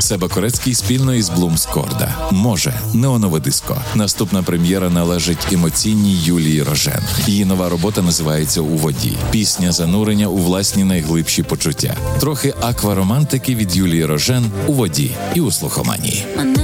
Себа Корецький спільно із Блум Скорда. «Може» – неонове диско. Наступна прем'єра належить емоційній Юлії Рожен. Її нова робота називається «У воді». Пісня занурення у власні найглибші почуття. Трохи акваромантики від Юлії Рожен «У воді» і у слухоманії.